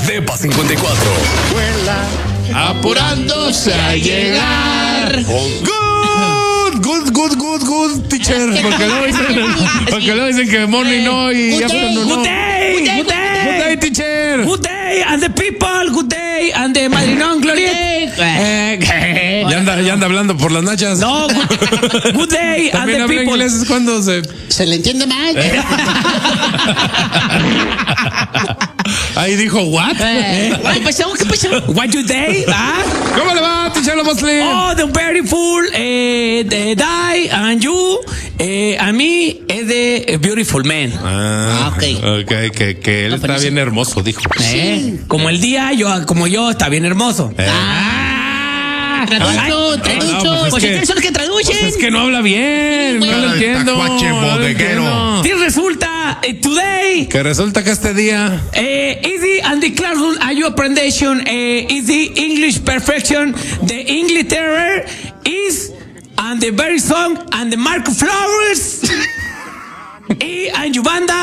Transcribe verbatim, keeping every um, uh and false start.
Depa cincuenta y cuatro. Apurándose a llegar. Good, good, good, good, good, teacher. Porque luego dicen, porque luego dicen que morning no y Good ya day, no. Good day, good day, Good day, teacher. good day, and the people, good day, and the Madrinón Gloriet. Eh, Ya anda, ya anda hablando por las nachas. No, good, good day, and También the habla people. inglés es cuando se. Se le entiende mal. Ahí dijo, what? ¿Qué pasó? ¿Qué pasó? What you day? Ah? ¿Cómo le va, teacher Mosley? Oh, the very full, eh, the die, and you, eh, a mí es de beautiful man. Ah, ok. Ok, que, que él No, pero está sí. bien hermoso, dijo. Eh, Como el día, yo, como yo, está bien hermoso. Eh. Ah, Traducho, ay, traducho. no, pues es Pues que- ustedes son los que traducen. Pues es que no habla bien, no Bueno. lo entiendo. Tacuache no lo bodeguero. entiendo. sí, resulta, eh, today, Que resulta que este día. eh, easy and the classroom, are you appreciation, eh, easy English perfection, the English terror is, and the very song, and the Marco Flowers, y, and you banda.